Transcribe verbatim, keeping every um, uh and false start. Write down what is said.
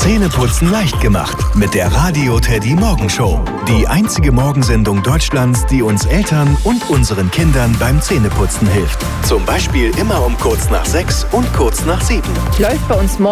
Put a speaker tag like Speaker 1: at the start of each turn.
Speaker 1: Zähneputzen leicht gemacht mit der Radio Teddy Morgenshow. Die einzige Morgensendung Deutschlands, die uns Eltern und unseren Kindern beim Zähneputzen hilft. Zum Beispiel immer um kurz nach sechs und kurz nach sieben.
Speaker 2: Läuft bei uns morgen